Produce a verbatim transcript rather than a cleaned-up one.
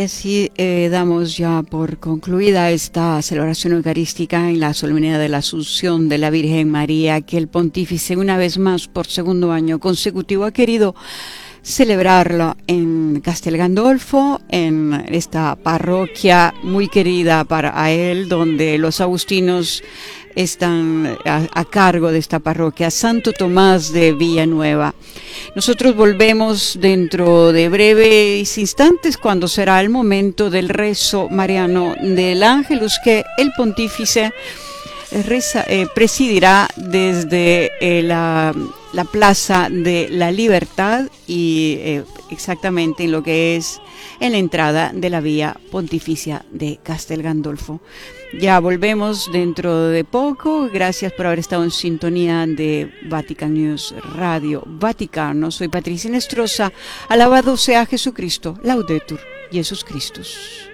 Así eh, damos ya por concluida esta celebración eucarística en la solemnidad de la Asunción de la Virgen María, que el pontífice una vez más por segundo año consecutivo ha querido celebrarlo en Castel Gandolfo, en esta parroquia muy querida para él, donde los agustinos están a, a cargo de esta parroquia, Santo Tomás de Villanueva. Nosotros volvemos dentro de breves instantes, cuando será el momento del rezo mariano del Ángelus, que el pontífice reza, eh, presidirá desde eh, la, la Plaza de la Libertad y eh, exactamente en lo que es en la entrada de la Vía Pontificia de Castel Gandolfo. Ya volvemos dentro de poco. Gracias por haber estado en sintonía de Vatican News Radio Vaticano. Soy Patricia Nestroza. Alabado sea Jesucristo. Laudetur Jesus Christus.